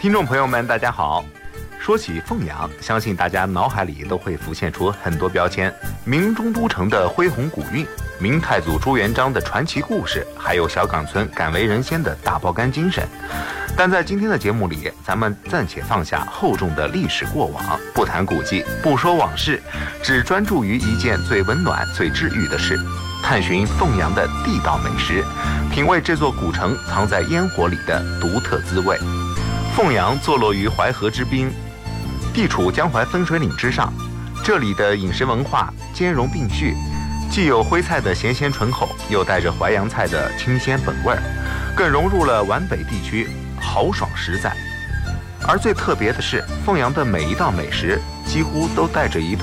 听众朋友们，大家好。说起凤阳，相信大家脑海里都会浮现出很多标签：明中都城的恢宏古韵，明太祖朱元璋的传奇故事，还有小岗村敢为人先的大包干精神。但在今天的节目里，咱们暂且放下厚重的历史过往，不谈古迹，不说往事，只专注于一件最温暖、最治愈的事，探寻凤阳的地道美食，品味这座古城藏在烟火里的独特滋味。凤阳坐落于淮河之滨，地处江淮分水岭之上，这里的饮食文化兼容并蓄，既有徽菜的咸鲜醇厚，又带着淮扬菜的清鲜本味儿，更融入了皖北地区，豪爽实在。而最特别的是，凤阳的每一道美食几乎都带着一段